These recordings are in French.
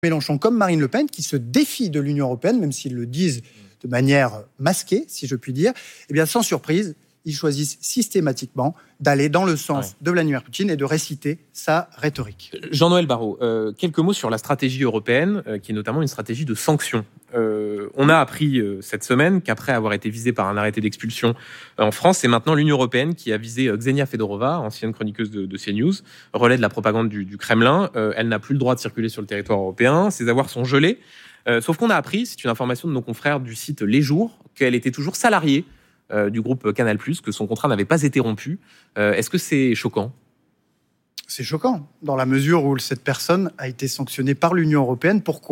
Mélenchon comme Marine Le Pen, qui se défient de l'Union européenne, même s'ils le disent de manière masquée, si je puis dire, eh bien, sans surprise, ils choisissent systématiquement d'aller dans le sens de Vladimir Poutine et de réciter sa rhétorique. Jean-Noël Barrot, quelques mots sur la stratégie européenne, qui est notamment une stratégie de sanctions. On a appris cette semaine qu'après avoir été visé par un arrêté d'expulsion en France, c'est maintenant l'Union européenne qui a visé Ksenia Fedorova, ancienne chroniqueuse de CNews, relais de la propagande du Kremlin. Elle n'a plus le droit de circuler sur le territoire européen, ses avoirs sont gelés. Sauf qu'on a appris, c'est une information de nos confrères du site Les Jours, qu'elle était toujours salariée du groupe Canal+, que son contrat n'avait pas été rompu. Est-ce que c'est choquant ? C'est choquant, dans la mesure où cette personne a été sanctionnée par l'Union européenne. Pourquoi ?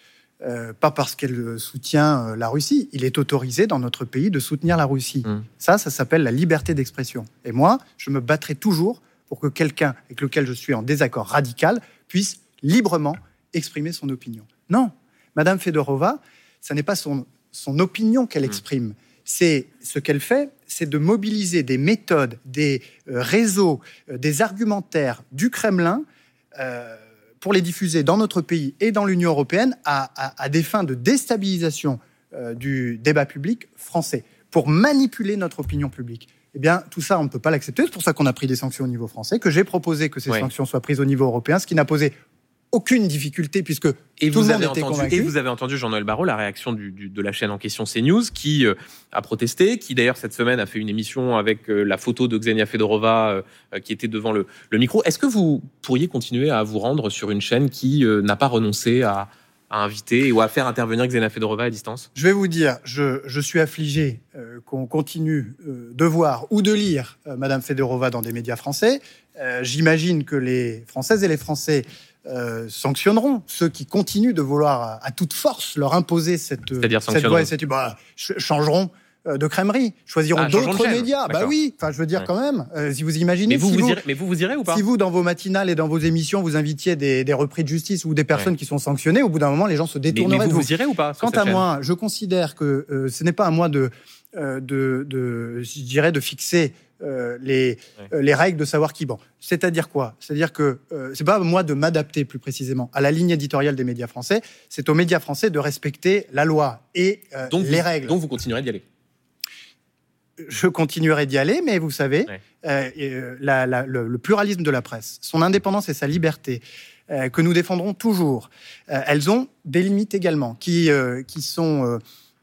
Pas parce qu'elle soutient la Russie. Il est autorisé dans notre pays de soutenir la Russie. Ça s'appelle la liberté d'expression. Et moi, je me battrai toujours pour que quelqu'un avec lequel je suis en désaccord radical puisse librement exprimer son opinion. Non, Madame Fedorova, ce n'est pas son opinion qu'elle exprime. C'est ce qu'elle fait, c'est de mobiliser des méthodes, des réseaux, des argumentaires du Kremlin pour les diffuser dans notre pays et dans l'Union européenne à des fins de déstabilisation du débat public français, pour manipuler notre opinion publique. Eh bien, tout ça, on ne peut pas l'accepter. C'est pour ça qu'on a pris des sanctions au niveau français, que j'ai proposé que ces sanctions soient prises au niveau européen, ce qui n'a posé aucune difficulté, puisque tout le monde était convaincu. Et vous avez entendu, Jean-Noël Barrot, la réaction de la chaîne en question CNews, qui a protesté, qui d'ailleurs cette semaine a fait une émission avec la photo de Ksenia Fedorova qui était devant le micro. Est-ce que vous pourriez continuer à vous rendre sur une chaîne qui n'a pas renoncé à inviter ou à faire intervenir Ksenia Fedorova à distance ? Je vais vous dire, je suis affligé qu'on continue de voir ou de lire Madame Fedorova dans des médias français. J'imagine que les Françaises et les Français sanctionneront ceux qui continuent de vouloir à toute force leur imposer cette voie et cette changeront de crèmerie, choisiront d'autres médias. Bah oui, enfin je veux dire quand même, si vous imaginez. Mais vous irez ou pas ? Si vous, dans vos matinales et dans vos émissions, vous invitiez des repris de justice ou des personnes qui sont sanctionnées, au bout d'un moment, les gens se détourneraient de vous. Vous irez ou pas ? Quant à moi, je considère que ce n'est pas à moi de fixer les règles de savoir qui. Bon, c'est-à-dire quoi ? C'est-à-dire que c'est pas à moi de m'adapter plus précisément à la ligne éditoriale des médias français. C'est aux médias français de respecter la loi et les règles. Donc vous continuerez d'y aller ? Je continuerai d'y aller, mais vous savez, le pluralisme de la presse, son indépendance et sa liberté, que nous défendrons toujours, elles ont des limites également, qui sont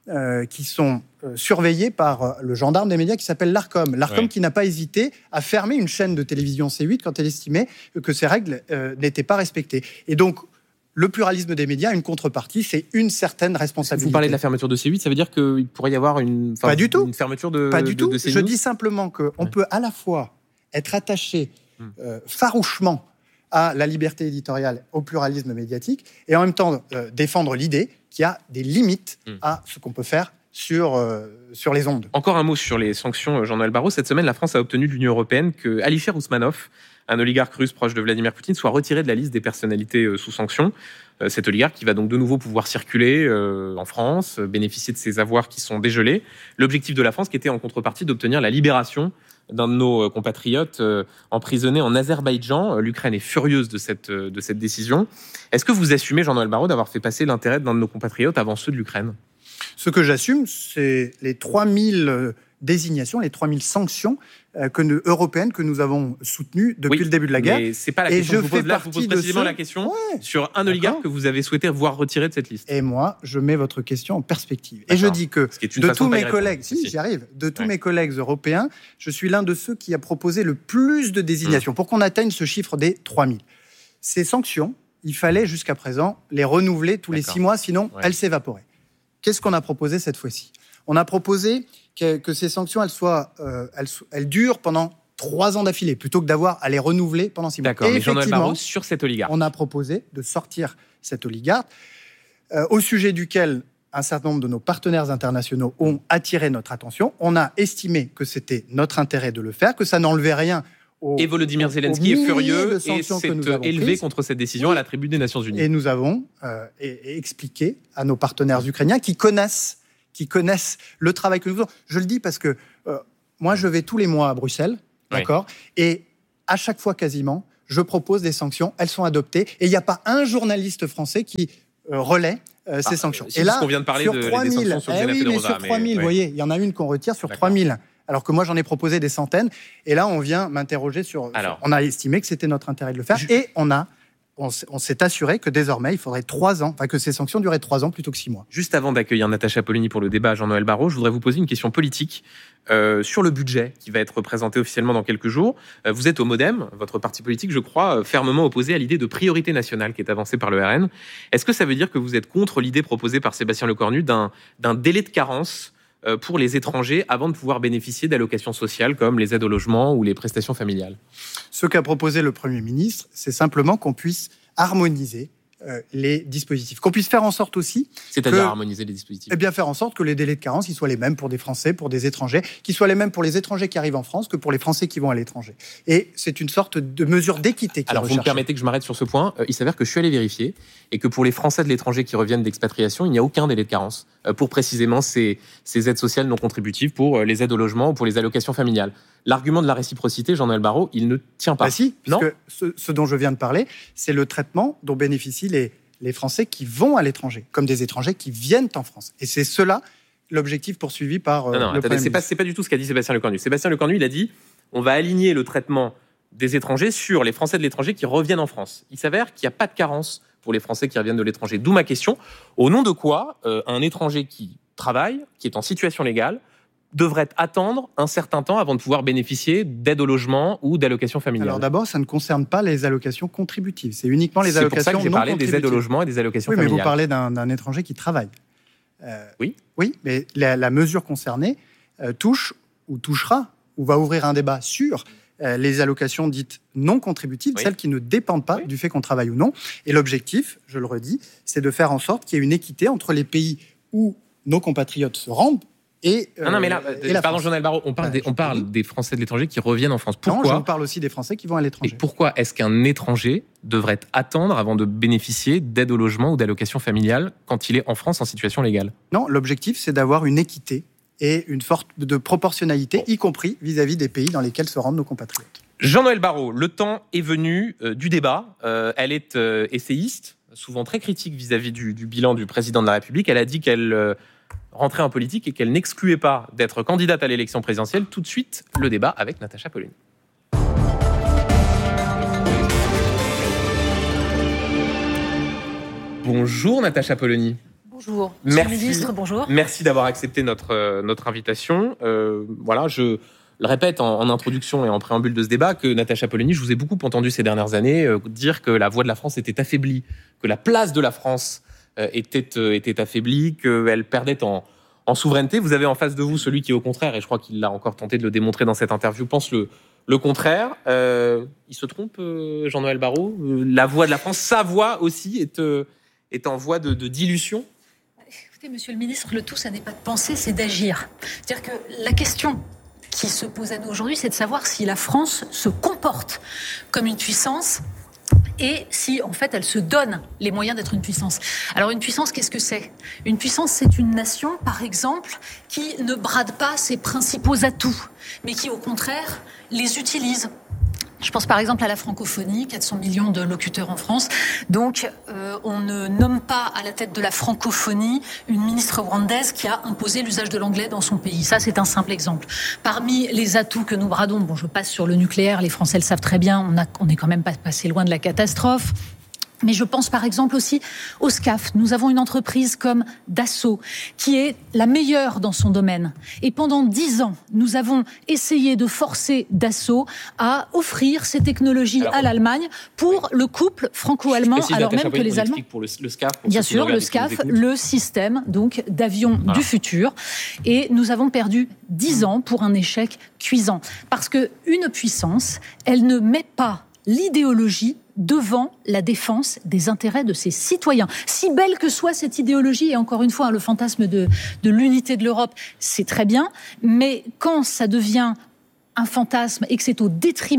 surveillées par le gendarme des médias qui s'appelle l'Arcom. L'Arcom qui n'a pas hésité à fermer une chaîne de télévision C8 quand elle estimait que ces règles n'étaient pas respectées. Et donc, le pluralisme des médias, une contrepartie, c'est une certaine responsabilité. Vous parlez de la fermeture de C8, ça veut dire qu'il pourrait y avoir une fermeture de Pas du tout. de CNews ? Je dis simplement qu'on peut à la fois être attaché farouchement à la liberté éditoriale, au pluralisme médiatique, et en même temps défendre l'idée qu'il y a des limites à ce qu'on peut faire sur les ondes. Encore un mot sur les sanctions, Jean-Noël Barrot. Cette semaine, la France a obtenu de l'Union européenne que Alisher Ousmanov, un oligarque russe proche de Vladimir Poutine, soit retiré de la liste des personnalités sous sanction. Cet oligarque qui va donc de nouveau pouvoir circuler en France, bénéficier de ses avoirs qui sont dégelés. L'objectif de la France qui était en contrepartie d'obtenir la libération d'un de nos compatriotes emprisonné en Azerbaïdjan. L'Ukraine est furieuse de cette décision. Est-ce que vous assumez, Jean-Noël Barrot, d'avoir fait passer l'intérêt d'un de nos compatriotes avant ceux de l'Ukraine ? Ce que j'assume, c'est les 3000 désignations, les 3000 sanctions européennes que nous avons soutenues depuis le début de la guerre. Mais c'est pas la question que je vous pose là, je vous pose précisément la question sur un oligarque que vous avez souhaité voir retiré de cette liste. Et moi, je mets votre question en perspective. Et je dis que de tous mes collègues, j'y arrive, de tous mes collègues européens, je suis l'un de ceux qui a proposé le plus de désignations pour qu'on atteigne ce chiffre des 3000. Ces sanctions, il fallait jusqu'à présent les renouveler tous les 6 mois, sinon elles s'évaporaient. Qu'est-ce qu'on a proposé cette fois-ci ? On a proposé que ces sanctions, elles durent pendant 3 ans d'affilée, plutôt que d'avoir à les renouveler pendant 6 mois. D'accord, mais Jean-Noël Barrot, sur cet oligarque. On a proposé de sortir cet oligarque, au sujet duquel un certain nombre de nos partenaires internationaux ont attiré notre attention. On a estimé que c'était notre intérêt de le faire, que ça n'enlevait rien. Et Volodymyr Zelensky est furieux et s'est élevé contre cette décision à la tribune des Nations Unies. Et nous avons expliqué à nos partenaires ukrainiens qui connaissent le travail que nous faisons. Je le dis parce que moi, je vais tous les mois à Bruxelles, d'accord ? Et à chaque fois, quasiment, je propose des sanctions, elles sont adoptées, et il n'y a pas un journaliste français qui relaie ces sanctions. Et là, on vient de parler sur des 3000, sanctions sur mais sur 3000, vous voyez, il y en a une qu'on retire sur 3000. Alors que moi, j'en ai proposé des centaines. Et là, on vient m'interroger sur... On a estimé que c'était notre intérêt de le faire. Et on s'est assuré que désormais, il faudrait 3 ans, que ces sanctions duraient 3 ans plutôt que 6 mois. Juste avant d'accueillir Natacha Polony pour le débat, Jean-Noël Barrot, je voudrais vous poser une question politique sur le budget qui va être présenté officiellement dans quelques jours. Vous êtes au MoDem, votre parti politique, je crois, fermement opposé à l'idée de priorité nationale qui est avancée par le RN. Est-ce que ça veut dire que vous êtes contre l'idée proposée par Sébastien Lecornu d'un délai de carence pour les étrangers avant de pouvoir bénéficier d'allocations sociales comme les aides au logement ou les prestations familiales? Ce qu'a proposé le Premier ministre, c'est simplement qu'on puisse harmoniser les dispositifs. Qu'on puisse faire en sorte aussi... C'est-à-dire harmoniser les dispositifs? Eh bien, faire en sorte que les délais de carence ils soient les mêmes pour des Français, pour des étrangers, qu'ils soient les mêmes pour les étrangers qui arrivent en France que pour les Français qui vont à l'étranger. Et c'est une sorte de mesure d'équité qui est Alors, recherchée. vous me permettez que je m'arrête sur ce point. Il s'avère que je suis allé vérifier et que pour les Français de l'étranger qui reviennent d'expatriation, il n'y a aucun délai de carence pour précisément ces aides sociales non contributives, pour les aides au logement ou pour les allocations familiales. L'argument de la réciprocité, Jean-Noël Barrot, il ne tient pas. Si, non, puisque ce dont je viens de parler, c'est le traitement dont bénéficient les Français qui vont à l'étranger, comme des étrangers qui viennent en France. Et c'est cela l'objectif poursuivi par le Premier ministre. C'est pas du tout ce qu'a dit Sébastien Lecornu. Sébastien Lecornu, il a dit on va aligner le traitement des étrangers sur les Français de l'étranger qui reviennent en France. Il s'avère qu'il n'y a pas de carence pour les Français qui reviennent de l'étranger. D'où ma question. Au nom de quoi un étranger qui travaille, qui est en situation légale, devrait attendre un certain temps avant de pouvoir bénéficier d'aide au logement ou d'allocations familiales? Alors d'abord, ça ne concerne pas les allocations contributives. C'est uniquement les allocations non contributives. C'est pour ça que j'ai parlé des aides au logement et des allocations familiales. Oui, mais vous parlez d'un étranger qui travaille. Oui, mais la mesure concernée touche ou touchera ou va ouvrir un débat sur les allocations dites non contributives, celles qui ne dépendent pas du fait qu'on travaille ou non. Et l'objectif, je le redis, c'est de faire en sorte qu'il y ait une équité entre les pays où nos compatriotes se rendent et mais là, pardon, Jean-Noël Barrot, on parle des Français de l'étranger qui reviennent en France. Pourquoi? Non, je parle aussi des Français qui vont à l'étranger. Et pourquoi est-ce qu'un étranger devrait attendre avant de bénéficier d'aide au logement ou d'allocations familiales quand il est en France en situation légale? Non, l'objectif, c'est d'avoir une équité et une forme de proportionnalité, y compris vis-à-vis des pays dans lesquels se rendent nos compatriotes. Jean-Noël Barrot, le temps est venu du débat. Elle est essayiste, souvent très critique vis-à-vis du bilan du président de la République. Elle a dit qu'elle rentrer en politique et qu'elle n'excluait pas d'être candidate à l'élection présidentielle. Tout de suite, le débat avec Natacha Polony. Bonjour Natacha Polony. Bonjour, Monsieur le ministre, bonjour. Merci d'avoir accepté notre invitation. Je le répète en introduction et en préambule de ce débat que Natacha Polony, je vous ai beaucoup entendu ces dernières années dire que la voix de la France était affaiblie, que la place de la France était affaiblie, qu'elle perdait en souveraineté. Vous avez en face de vous celui qui, au contraire, et je crois qu'il l'a encore tenté de le démontrer dans cette interview, pense le contraire. Il se trompe, Jean-Noël Barrot? La voix de la France, sa voix aussi, est en voie de dilution? Écoutez, Monsieur le ministre, le tout, ça n'est pas de penser, c'est d'agir. C'est-à-dire que la question qui se pose à nous aujourd'hui, c'est de savoir si la France se comporte comme une puissance et si, en fait, elle se donne les moyens d'être une puissance. Alors, une puissance, qu'est-ce que c'est? Une puissance, c'est une nation, par exemple, qui ne brade pas ses principaux atouts, mais qui, au contraire, les utilise. Je pense par exemple à la francophonie, 400 millions de locuteurs en France. Donc, on ne nomme pas à la tête de la francophonie une ministre rwandaise qui a imposé l'usage de l'anglais dans son pays. Ça, c'est un simple exemple. Parmi les atouts que nous bradons, je passe sur le nucléaire, les Français le savent très bien, on est quand même pas passé loin de la catastrophe. Mais je pense par exemple aussi au SCAF. Nous avons une entreprise comme Dassault qui est la meilleure dans son domaine. Et pendant 10 ans, nous avons essayé de forcer Dassault à offrir ces technologies à l'Allemagne pour le couple franco-allemand, alors même que les Allemands... Pour le SCAF, bien sûr, le SCAF, le système donc d'avions du futur. Et nous avons perdu 10 ans pour un échec cuisant. Parce qu'une puissance, elle ne met pas l'idéologie devant la défense des intérêts de ses citoyens. Si belle que soit cette idéologie, et encore une fois, le fantasme de l'unité de l'Europe, c'est très bien, mais quand ça devient un fantasme et que c'est au détriment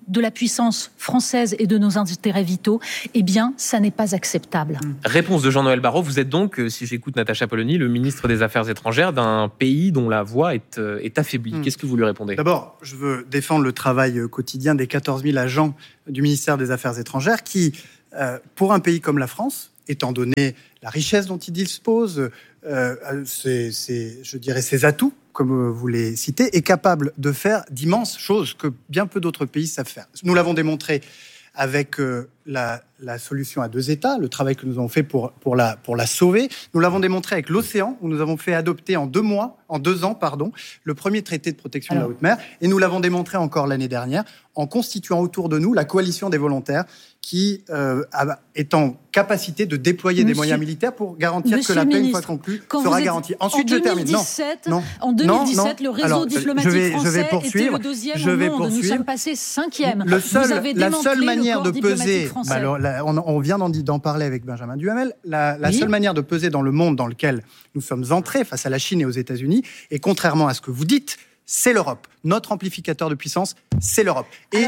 de la puissance française et de nos intérêts vitaux, eh bien, ça n'est pas acceptable. Réponse de Jean-Noël Barrot. Vous êtes donc, si j'écoute Natacha Polony, le ministre des Affaires étrangères d'un pays dont la voix est affaiblie. Qu'est-ce que vous lui répondez ? D'abord, je veux défendre le travail quotidien des 14 000 agents du ministère des Affaires étrangères qui, pour un pays comme la France, étant donné la richesse dont il dispose, ses atouts, comme vous les citez, est capable de faire d'immenses choses que bien peu d'autres pays savent faire. Nous l'avons démontré avec la solution à 2 États, le travail que nous avons fait pour la sauver. Nous l'avons démontré avec l'océan, où nous avons fait adopter en 2 ans, le premier traité de protection de la haute mer. Et nous l'avons démontré encore l'année dernière en constituant autour de nous la coalition des volontaires qui est en capacité de déployer des moyens militaires pour garantir que la paix, une fois conclue, sera garantie. Ensuite, je termine. En 2017, le réseau diplomatique français était le 2e au monde. Nous sommes passés 5e. La seule manière de peser, on vient d'en parler avec Benjamin Duhamel, la seule manière de peser dans le monde dans lequel nous sommes entrés face à la Chine et aux États-Unis, et contrairement à ce que vous dites, c'est l'Europe. Notre amplificateur de puissance, c'est l'Europe. Et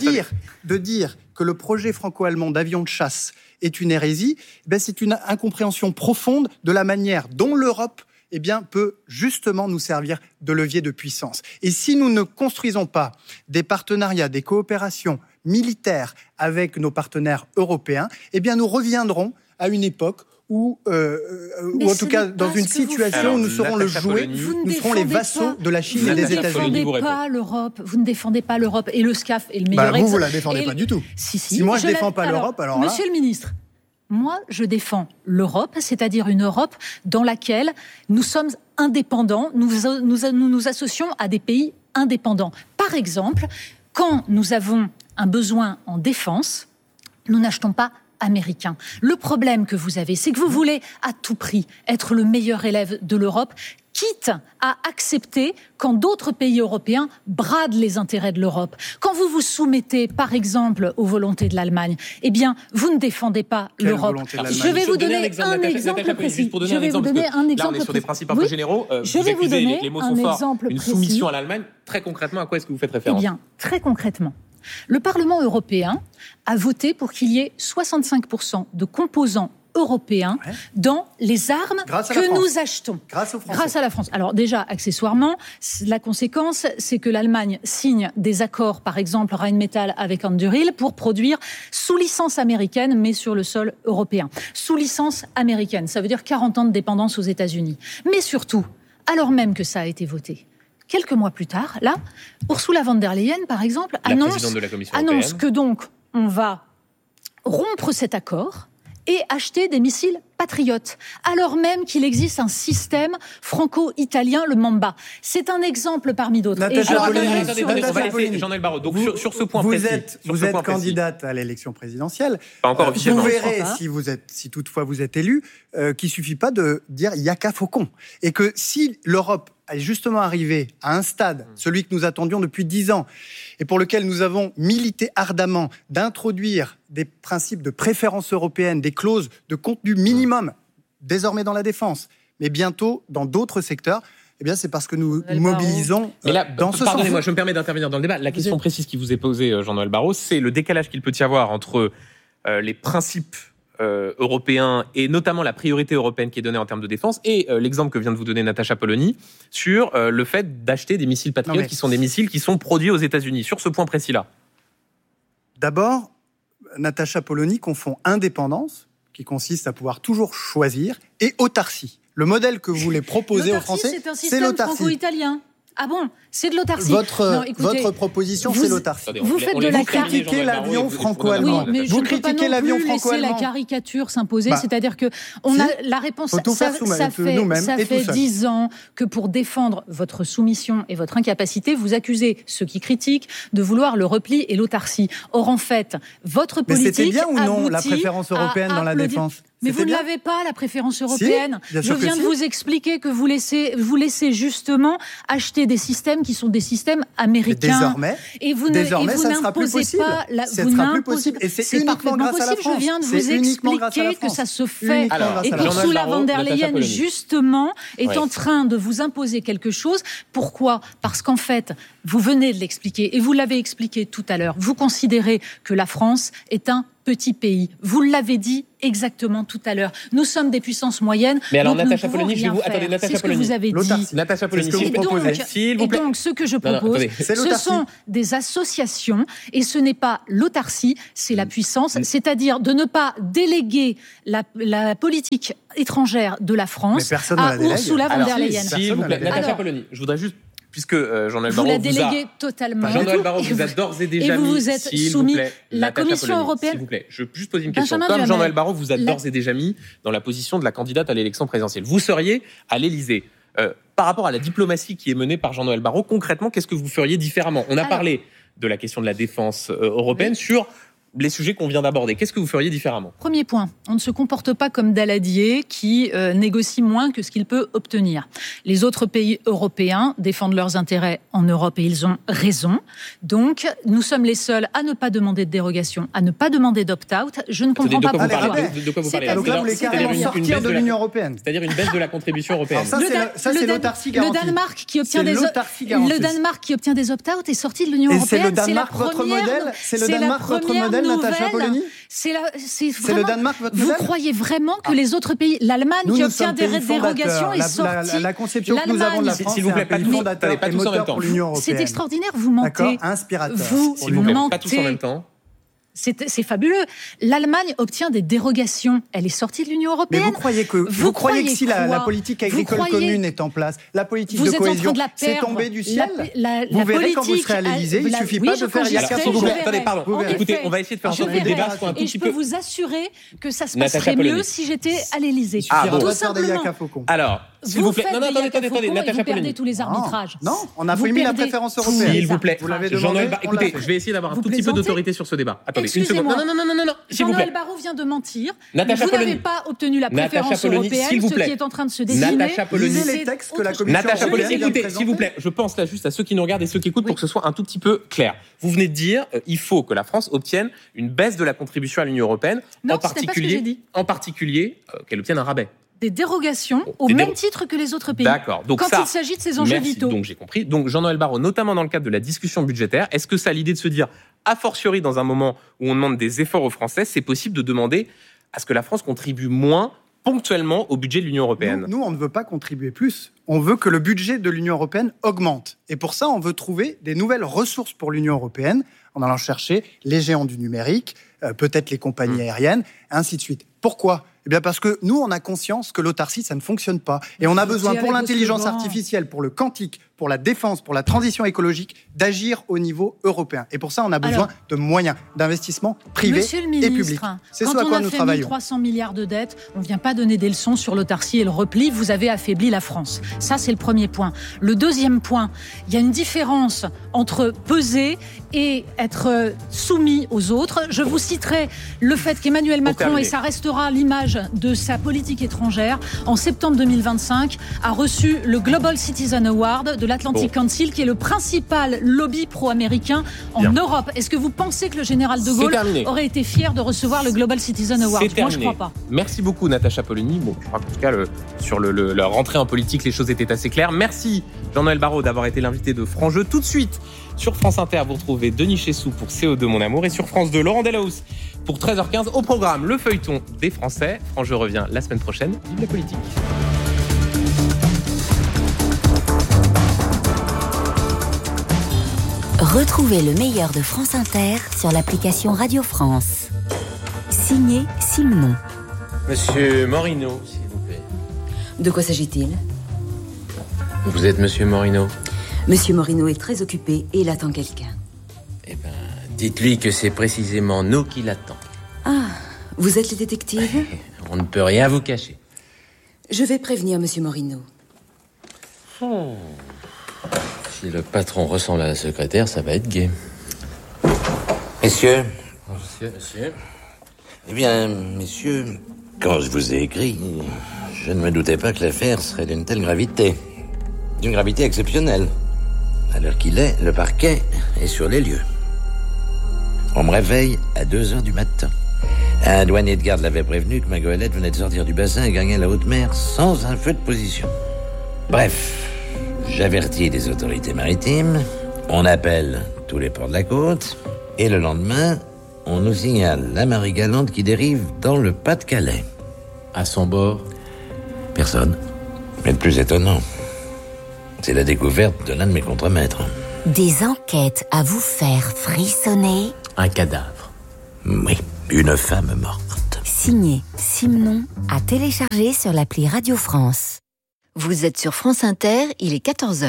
de dire que le projet franco-allemand d'avion de chasse est une hérésie, c'est une incompréhension profonde de la manière dont l'Europe peut justement nous servir de levier de puissance. Et si nous ne construisons pas des partenariats, des coopérations militaires avec nos partenaires européens, nous reviendrons à une époque où en tout cas dans une situation où nous serons le jouet, nous serons les vassaux de la Chine et des États-Unis. Vous ne défendez pas l'Europe, et le SCAF est le meilleur exemple. Vous la défendez pas du tout. Si moi je défends pas l'Europe, alors là... Monsieur le ministre, moi je défends l'Europe, c'est-à-dire une Europe dans laquelle nous sommes indépendants, nous nous associons à des pays indépendants. Par exemple, quand nous avons un besoin en défense, nous n'achetons pas américain. Le problème que vous avez, c'est que vous voulez à tout prix être le meilleur élève de l'Europe, quitte à accepter quand d'autres pays européens bradent les intérêts de l'Europe. Quand vous vous soumettez, par exemple, aux volontés de l'Allemagne, vous ne défendez pas l'Europe. Je vais vous donner un exemple précis. Je vais vous donner un exemple précis. Là, on est sur des principes un peu généraux. Je vais vous donner les mots sont forts. Une soumission à l'Allemagne. Très concrètement, à quoi est-ce que vous faites référence ? Très concrètement, le Parlement européen a voté pour qu'il y ait 65% de composants européens dans les armes que nous achetons. Grâce à la France. Alors déjà, accessoirement, la conséquence, c'est que l'Allemagne signe des accords, par exemple Rheinmetall avec Anduril, pour produire sous licence américaine, mais sur le sol européen. Sous licence américaine, ça veut dire 40 ans de dépendance aux États-Unis. Mais surtout, alors même que ça a été voté, quelques mois plus tard, là, Ursula von der Leyen, par exemple, annonce que donc on va rompre cet accord et acheter des missiles patriotes, alors même qu'il existe un système franco-italien, le Mamba. C'est un exemple parmi d'autres. On va laisser Jean-Noël Barrot. Donc sur ce point précis, vous êtes candidate à l'élection présidentielle. Pas encore officiellement. Vous verrez, si toutefois vous êtes élu, qu'il suffit pas de dire « yaka faucon ». Et que si l'Europe est justement arrivée à un stade, celui que nous attendions depuis 10 ans, et pour lequel nous avons milité ardemment d'introduire des principes de préférence européenne, des clauses de contenu minimum, désormais dans la défense, mais bientôt dans d'autres secteurs, c'est parce que nous mobilisons dans ce sens. Pardonnez-moi, je me permets d'intervenir dans le débat. La question précise qui vous est posée, Jean-Noël Barrot, c'est le décalage qu'il peut y avoir entre les principes européens et notamment la priorité européenne qui est donnée en termes de défense et l'exemple que vient de vous donner Natacha Polony sur le fait d'acheter des missiles patriotes qui sont des missiles qui sont produits aux États-Unis. Sur ce point précis-là. D'abord, Natacha Polony confond indépendance, qui consiste à pouvoir toujours choisir, et autarcie. Le modèle que vous voulez proposer aux Français, c'est un système franco-italien. Ah bon, c'est de l'autarcie. Votre proposition, c'est l'autarcie. Vous faites de la Vous critiquez l'avion franco-allemand. Oui, mais vous critiquez l'avion franco-allemand. Laisser la caricature s'imposer, c'est-à-dire que on a la réponse. Ça fait 10 ans que pour défendre votre soumission et votre incapacité, vous accusez ceux qui critiquent de vouloir le repli et l'autarcie. Or, en fait, votre politique. Mais c'était bien ou non la préférence européenne dans la défense ? Mais vous ne l'avez pas, la préférence européenne. Si, je viens de vous expliquer que vous laissez justement acheter des systèmes qui sont des systèmes américains. Et vous n'imposez pas... Ça sera plus possible. Et c'est uniquement grâce à la France. Je viens de vous expliquer que ça se fait. Et qu'Ursula von der Leyen, justement, est en train de vous imposer quelque chose. Pourquoi ? Parce qu'en fait, vous venez de l'expliquer, et vous l'avez expliqué tout à l'heure, vous considérez que la France est un petit pays. Vous l'avez dit exactement tout à l'heure. Nous sommes des puissances moyennes. Mais alors, Natacha Polony, attendez, Natacha Polony. C'est ce que vous avez dit. Natacha Polony, s'il vous plaît. Et donc, ce que je propose, ce sont des associations, et ce n'est pas l'autarcie, c'est la puissance, c'est-à-dire de ne pas déléguer la politique étrangère de la France à Ursula von der Leyen. S'il vous plaît, Natacha Polony, je voudrais juste, puisque Jean-Noël Barrot vous la déléguez totalement. Jean-Noël Barrot vous a d'ores et déjà mis, et vous vous êtes soumis, la Commission européenne. S'il vous plaît, je veux juste poser une question. Comme Jean-Noël Barrot vous a d'ores et déjà mis dans la position de la candidate à l'élection présidentielle, vous seriez à l'Élysée. Par rapport à la diplomatie qui est menée par Jean-Noël Barrot, concrètement, qu'est-ce que vous feriez différemment ? On a parlé de la question de la défense européenne sur les sujets qu'on vient d'aborder. Qu'est-ce que vous feriez différemment ? Premier point, on ne se comporte pas comme Daladier qui négocie moins que ce qu'il peut obtenir. Les autres pays européens défendent leurs intérêts en Europe et ils ont raison. Donc, nous sommes les seuls à ne pas demander de dérogation, à ne pas demander d'opt-out. Je ne comprends pas pourquoi. De quoi vous parlez ? Donc là, vous voulez carrément sortir de l'Union européenne. C'est-à-dire une baisse de la contribution européenne. Ça, c'est l'autarcie garantie. Le Danemark qui obtient des opt-out est sorti de l'Union européenne. Et c'est le Danemark votre modèle ? C'est le Danemark votre modèle, Natacha Polony ? C'est vraiment, le Danemark votre modèle ? Vous croyez vraiment que les autres pays, l'Allemagne qui obtient des dérogations est sortie. La conception que nous avons de la France, s'il vous plaît, pas tous en même temps. C'est extraordinaire, vous mentez. D'accord, inspirateur. Vous mentez. Pas tous en même temps. C'est fabuleux. L'Allemagne obtient des dérogations. Elle est sortie de l'Union européenne. Mais vous croyez que si la politique agricole commune est en place, la politique de cohésion, c'est tombé du ciel ? Vous verrez quand vous serez à l'Élysée, il ne suffit pas de faire Yaka Faucon. Attendez, pardon. Écoutez, on va essayer de faire en sorte que le débat soit un tout petit peu... Et je peux vous assurer que ça se passerait mieux si j'étais à l'Élysée. Tout simplement. Alors, s'il vous plaît. Non, attendez, Natacha Polony. Vous perdez tous les arbitrages. Non, on a mis la préférence européenne. S'il vous plaît. Vous l'avez demandé. Écoutez, je vais essayer d'avoir un tout petit peu d'autorité sur ce débat. Attendez, une seconde. Non. Jean-Noël Barrot vient de mentir. Vous n'avez pas obtenu la préférence européenne, ce qui est en train de se dessiner. Natacha Polony, lisez les textes que la Commission européenne vient de écoutez, s'il vous plaît, je pense là juste à ceux qui nous regardent et ceux qui écoutent pour que ce soit un tout petit peu clair. Vous venez de dire, il faut que la France obtienne une baisse de la contribution à l'Union européenne, en particulier qu'elle obtienne un rabais. Des dérogations au même titre que les autres pays. D'accord. Donc quand il s'agit de ces enjeux vitaux. Donc j'ai compris. Donc Jean-Noël Barrot, notamment dans le cadre de la discussion budgétaire, est-ce que ça a l'idée de se dire, a fortiori dans un moment où on demande des efforts aux Français, c'est possible de demander à ce que la France contribue moins ponctuellement au budget de l'Union européenne ? Nous, on ne veut pas contribuer plus. On veut que le budget de l'Union européenne augmente. Et pour ça, on veut trouver des nouvelles ressources pour l'Union européenne en allant chercher les géants du numérique, peut-être les compagnies aériennes, ainsi de suite. Pourquoi ? Eh bien parce que nous, on a conscience que l'autarcie, ça ne fonctionne pas. Et on a besoin pour l'intelligence artificielle, pour le quantique, pour la défense, pour la transition écologique, d'agir au niveau européen. Et pour ça, on a besoin de moyens d'investissement privés et publics. C'est ce à quoi nous travaillons. Quand on a fait 300 milliards de dettes, on ne vient pas donner des leçons sur l'autarcie et le repli. Vous avez affaibli la France. Ça, c'est le premier point. Le deuxième point, il y a une différence entre peser et être soumis aux autres. Je vous citerai le fait qu'Emmanuel Macron, et ça restera l'image de sa politique étrangère, en septembre 2025, a reçu le Global Citizen Award de l'Atlantic Council, qui est le principal lobby pro-américain en Europe. Est-ce que vous pensez que le général de Gaulle aurait été fier de recevoir le Global Citizen Award ? Moi, je ne crois pas. Merci beaucoup, Natacha Polony. Bon, je crois qu'en tout cas, sur la rentrée en politique, les choses étaient assez claires. Merci, Jean-Noël Barrot, d'avoir été l'invité de Franc Jeu. Tout de suite, sur France Inter, vous retrouvez Denis Chessou pour CO2 Mon Amour, et sur France 2, Laurent Delahousse pour 13h15. Au programme, le feuilleton des Français. Franc Jeu revient la semaine prochaine. Vive la politique. Retrouvez le meilleur de France Inter sur l'application Radio France. Signé Simon. Monsieur Morino, s'il vous plaît. De quoi s'agit-il ? Vous êtes Monsieur Morino ? Monsieur Morino est très occupé et il attend quelqu'un. Eh ben, dites-lui que c'est précisément nous qui l'attendons. Ah, vous êtes les détectives ? On ne peut rien vous cacher. Je vais prévenir Monsieur Morino. Si le patron ressemble à la secrétaire, ça va être gai. Messieurs. Monsieur. Eh bien, messieurs, Quand je vous ai écrit, je ne me doutais pas que l'affaire serait d'une telle gravité. D'une gravité exceptionnelle. À l'heure qu'il est, le parquet est sur les lieux. On me réveille à 2h du matin. Un douanier de garde l'avait prévenu que ma goélette venait de sortir du bassin et gagner la haute mer sans un feu de position. Bref, j'avertis les autorités maritimes, on appelle tous les ports de la côte, et le lendemain, on nous signale la Marie-Galante qui dérive dans le Pas-de-Calais. À son bord, Personne. Mais le plus étonnant, c'est la découverte de l'un de mes contremaîtres. Des enquêtes à vous faire frissonner. un cadavre. Oui, une femme morte. Signé Simenon, à télécharger sur l'appli Radio France. Vous êtes sur France Inter, il est 14h.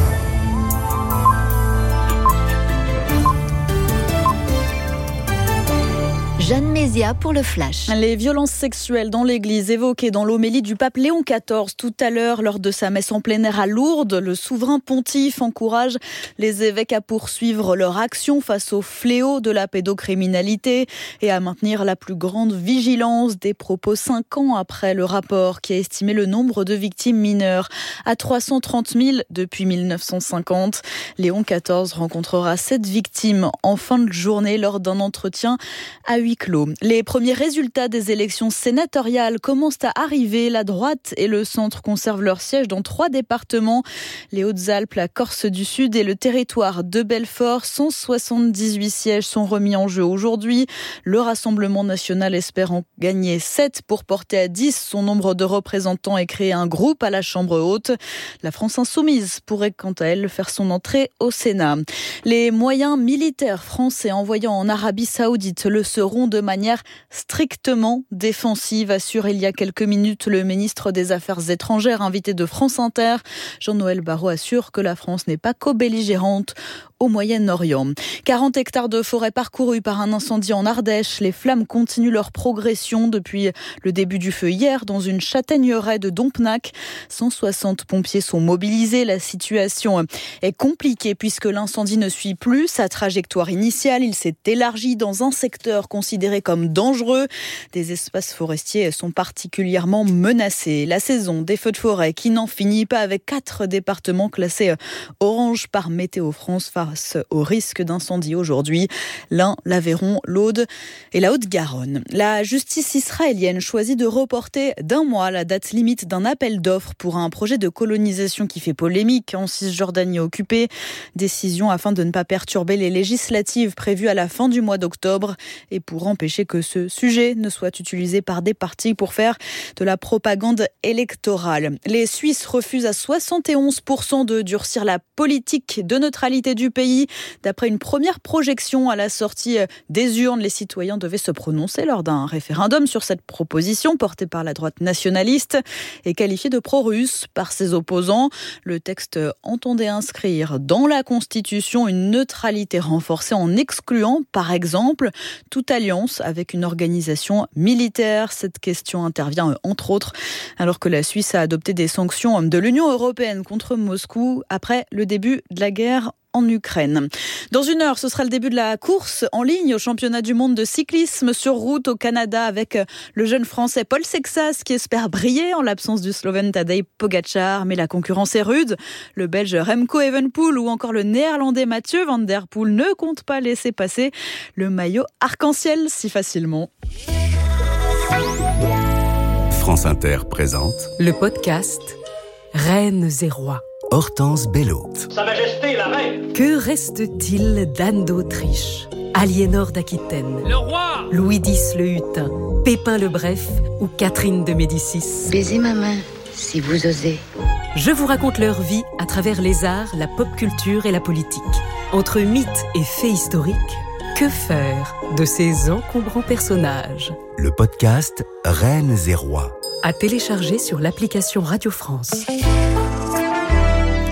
Jeanne Mézia pour le Flash. Les violences sexuelles dans l'église évoquées dans l'homélie du pape Léon XIV tout à l'heure lors de sa messe en plein air à Lourdes. Le souverain pontife encourage les évêques à poursuivre leur action face au fléau de la pédocriminalité et à maintenir la plus grande vigilance. Des propos 5 ans après le rapport qui a estimé le nombre de victimes mineures à 330 000 depuis 1950. Léon XIV rencontrera 7 victimes en fin de journée lors d'un entretien à huis clos. Les premiers résultats des élections sénatoriales commencent à arriver. La droite et le centre conservent leurs sièges dans 3 départements. Les Hautes-Alpes, la Corse du Sud et le territoire de Belfort. 178 sièges sont remis en jeu aujourd'hui. Le Rassemblement national espère en gagner 7 pour porter à 10 son nombre de représentants et créer un groupe à la Chambre haute. La France insoumise pourrait quant à elle faire son entrée au Sénat. Les moyens militaires français envoyés en Arabie Saoudite le seront de manière strictement défensive, assure il y a quelques minutes le ministre des Affaires étrangères invité de France Inter. Jean-Noël Barrot assure que la France n'est pas co-belligérante au Moyen-Orient. 40 hectares de forêt parcourus par un incendie en Ardèche. Les flammes continuent leur progression depuis le début du feu hier dans une châtaigneraie de Dompnac. 160 pompiers sont mobilisés. La situation est compliquée puisque l'incendie ne suit plus sa trajectoire initiale. Il s'est élargi dans un secteur considéré comme dangereux. Des espaces forestiers sont particulièrement menacés. La saison des feux de forêt qui n'en finit pas avec 4 départements classés orange par Météo France face au risque d'incendie aujourd'hui. L'Ain, l'Aveyron, l'Aude et la Haute-Garonne. La justice israélienne choisit de reporter d'1 mois la date limite d'un appel d'offres pour un projet de colonisation qui fait polémique en Cisjordanie occupée. Décision afin de ne pas perturber les législatives prévues à la fin du mois d'octobre et pour empêcher que ce sujet ne soit utilisé par des partis pour faire de la propagande électorale. Les Suisses refusent à 71% de durcir la politique de neutralité du pays. D'après une première projection à la sortie des urnes, les citoyens devaient se prononcer lors d'un référendum sur cette proposition portée par la droite nationaliste et qualifiée de pro-russe par ses opposants. Le texte entendait inscrire dans la Constitution une neutralité renforcée en excluant, par exemple, toute alliance avec une organisation militaire. Cette question intervient entre autres alors que la Suisse a adopté des sanctions de l'Union européenne contre Moscou après le début de la guerre en Ukraine. Dans 1 heure, ce sera le début de la course en ligne au championnat du monde de cyclisme sur route au Canada avec le jeune français Paul Sexas qui espère briller en l'absence du Slovène Tadej Pogačar. Mais la concurrence est rude. Le Belge Remco Evenepoel ou encore le Néerlandais Mathieu Van Der Poel ne comptent pas laisser passer le maillot arc-en-ciel si facilement. France Inter présente le podcast Reines et Rois. Hortense Bello. Sa Majesté, la Reine. Que reste-t-il d'Anne d'Autriche, Aliénor d'Aquitaine, Le roi. Louis X le Hutin, Pépin le Bref ou Catherine de Médicis? Baisez ma main, si vous osez. Je vous raconte leur vie à travers les arts, la pop culture et la politique. Entre mythes et faits historiques, que faire de ces encombrants personnages? Le podcast Reines et Rois. À télécharger sur l'application Radio France.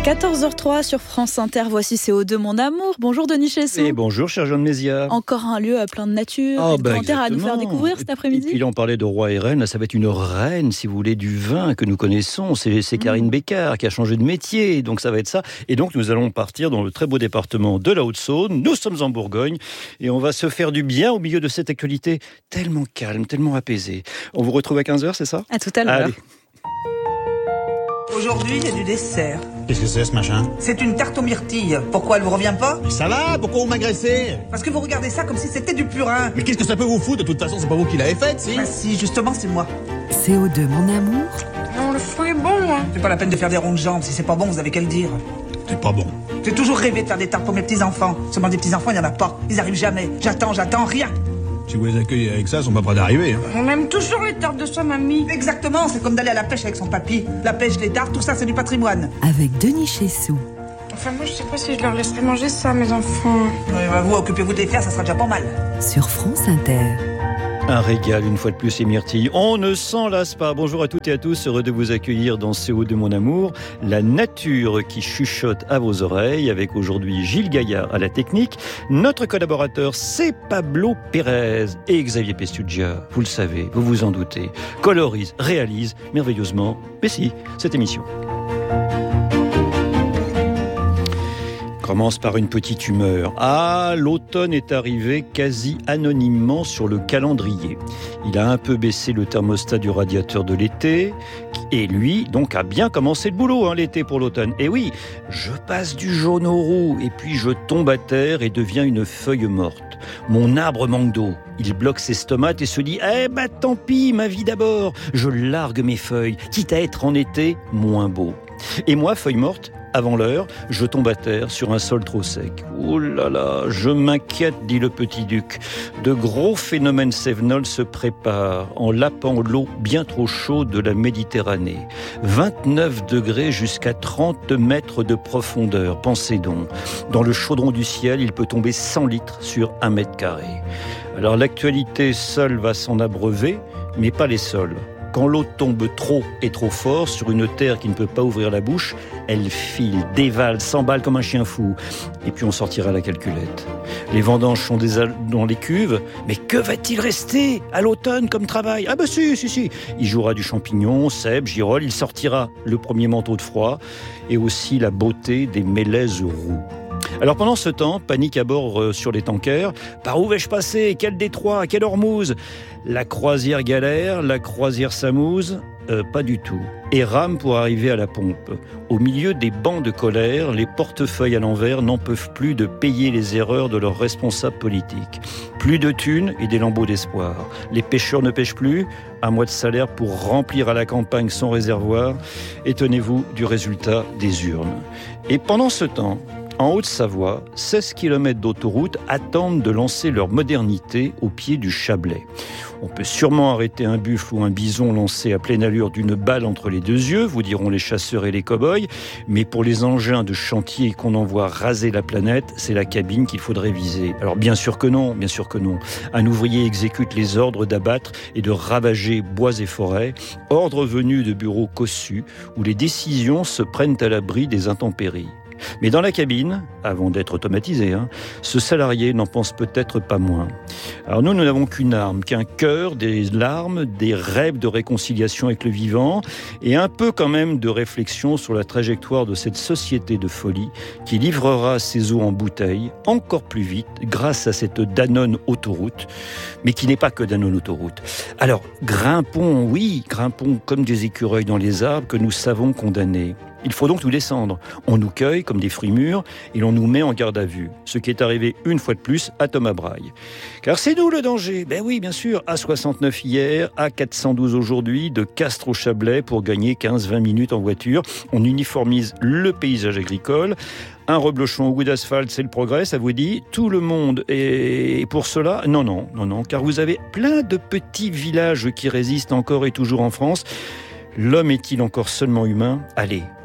14h03 sur France Inter, voici CO2 Mon Amour. Bonjour Denis Chessou. Et bonjour cher Jean de Mézières. Encore un lieu plein de nature et de grand air à nous faire découvrir cet après-midi. Et puis là on parlait de roi et reine, là ça va être une reine si vous voulez du vin que nous connaissons. C'est Karine Bécard qui a changé de métier, donc ça va être ça. Et donc nous allons partir dans le très beau département de la Haute-Saône. Nous sommes en Bourgogne et on va se faire du bien au milieu de cette actualité tellement calme, tellement apaisée. On vous retrouve à 15h, c'est ça ? À tout à l'heure. Allez. Aujourd'hui, il y a du dessert. Qu'est-ce que c'est ce machin ? C'est une tarte aux myrtilles. Pourquoi elle vous revient pas ? Mais ça va ? Pourquoi vous m'agressez ? Parce que vous regardez ça comme si c'était du purin. Mais qu'est-ce que ça peut vous foutre ? De toute façon, c'est pas vous qui l'avez faite, si ? Bah si, justement, c'est moi. CO2 Mon Amour. Non, le fond est bon, hein. C'est pas la peine de faire des ronds de jambes. Si c'est pas bon, vous avez qu'à le dire. C'est pas bon. J'ai toujours rêvé de faire des tartes pour mes petits-enfants. Seulement des petits-enfants, il y en a pas. Ils arrivent jamais. J'attends, rien. Si vous les accueillez avec ça, ils sont pas prêts d'arriver. Hein. On aime toujours les tartes de sa mamie. Exactement, c'est comme d'aller à la pêche avec son papy. La pêche, les tartes, tout ça, c'est du patrimoine. Avec Denis Chessou. Enfin, moi, je sais pas si je leur laisserai manger ça, mes enfants. Vous, occupez-vous de les faire, ça sera déjà pas mal. Sur France Inter. Un régal, une fois de plus, et myrtilles. On ne s'en lasse pas. Bonjour à toutes et à tous, heureux de vous accueillir dans CO2 Mon Amour, la nature qui chuchote à vos oreilles, avec aujourd'hui Gilles Gaillard à la technique. Notre collaborateur, c'est Pablo Pérez et Xavier Pestugia. Vous le savez, vous vous en doutez, colorise, réalise merveilleusement, mais si, cette émission. Commence par une petite humeur. Ah, l'automne est arrivé quasi anonymement sur le calendrier. Il a un peu baissé le thermostat du radiateur de l'été. Et lui, donc, a bien commencé le boulot, l'été pour l'automne. Et oui, je passe du jaune au roux, et puis je tombe à terre et deviens une feuille morte. Mon arbre manque d'eau. Il bloque ses stomates et se dit « tant pis, ma vie d'abord !» Je largue mes feuilles, quitte à être en été moins beau. Et moi, feuille morte, avant l'heure, je tombe à terre sur un sol trop sec. Oh là là, je m'inquiète, dit le petit duc. De gros phénomènes cévenols se préparent en lapant l'eau bien trop chaude de la Méditerranée. 29 degrés jusqu'à 30 mètres de profondeur, pensez donc. Dans le chaudron du ciel, il peut tomber 100 litres sur 1 mètre carré. Alors l'actualité seule va s'en abreuver, mais pas les sols. Quand l'eau tombe trop et trop fort sur une terre qui ne peut pas ouvrir la bouche, elle file, dévale, s'emballe comme un chien fou. Et puis on sortira la calculette. Les vendanges sont dans les cuves, mais que va-t-il rester à l'automne comme travail ? Ah bah si. Il jouera du champignon, cèpe, girole, il sortira le premier manteau de froid et aussi la beauté des mélèzes roux. Alors pendant ce temps, panique à bord sur les tankers. Par où vais-je passer ? Quel détroit ? Quelle hormouze ? La croisière galère, la croisière s'amuse ? Pas du tout. Et rame pour arriver à la pompe. Au milieu des bancs de colère, les portefeuilles à l'envers n'en peuvent plus de payer les erreurs de leurs responsables politiques. Plus de thunes et des lambeaux d'espoir. Les pêcheurs ne pêchent plus, un mois de salaire pour remplir à la campagne son réservoir. Étonnez-vous du résultat des urnes. Et pendant ce temps, en Haute-Savoie, 16 km d'autoroute attendent de lancer leur modernité au pied du Chablais. On peut sûrement arrêter un buffle ou un bison lancé à pleine allure d'une balle entre les deux yeux, vous diront les chasseurs et les cow-boys, mais pour les engins de chantier qu'on envoie raser la planète, c'est la cabine qu'il faudrait viser. Alors bien sûr que non. Un ouvrier exécute les ordres d'abattre et de ravager bois et forêts, ordre venu de bureaux cossus où les décisions se prennent à l'abri des intempéries. Mais dans la cabine, avant d'être automatisé, ce salarié n'en pense peut-être pas moins. Alors nous n'avons qu'une arme, qu'un cœur, des larmes, des rêves de réconciliation avec le vivant et un peu quand même de réflexion sur la trajectoire de cette société de folie qui livrera ses eaux en bouteille encore plus vite grâce à cette Danone autoroute, mais qui n'est pas que Danone autoroute. Alors grimpons comme des écureuils dans les arbres que nous savons condamner. Il faut donc nous descendre. On nous cueille comme des fruits mûrs et l'on nous met en garde à vue. Ce qui est arrivé une fois de plus à Thomas Braille. Car c'est nous le danger. Ben oui, bien sûr. A69 hier, A412 aujourd'hui, de Castres au Chablais pour gagner 15-20 minutes en voiture. On uniformise le paysage agricole. Un reblochon au goût d'asphalte, c'est le progrès, ça vous dit ? Tout le monde est pour cela ? Non, car vous avez plein de petits villages qui résistent encore et toujours en France. L'homme est-il encore seulement humain ?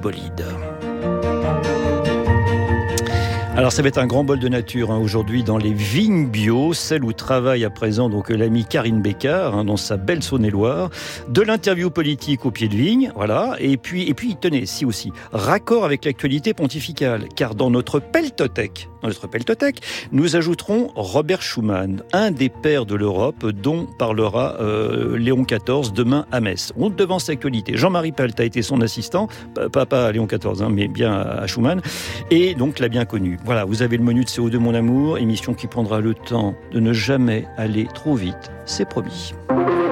Allez, roulez, petit bolide. Alors ça va être un grand bol de nature aujourd'hui dans les vignes bio, celle où travaille à présent donc l'amie Karine Bécard dans sa belle Saône-et-Loire, de l'interview politique au pied de vigne, voilà, et puis tenez, si aussi, raccord avec l'actualité pontificale, car dans notre peltothèque, nous ajouterons Robert Schuman, un des pères de l'Europe dont parlera Léon XIV demain à Metz. On devance l'actualité. Jean-Marie Palt a été son assistant, pas à Léon XIV, mais bien à Schuman, et donc l'a bien connu. Voilà, vous avez le menu de CO2 Mon Amour, émission qui prendra le temps de ne jamais aller trop vite, c'est promis.